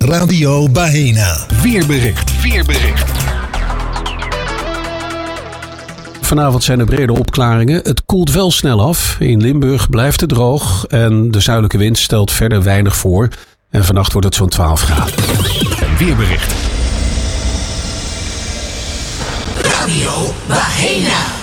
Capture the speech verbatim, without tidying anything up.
Radio Bahena. Weerbericht. Weerbericht. Vanavond zijn er brede opklaringen. Het koelt wel snel af. In Limburg blijft het droog en de zuidelijke wind stelt verder weinig voor. En vannacht wordt het zo'n twaalf graden. Weerbericht. Radio Bahena.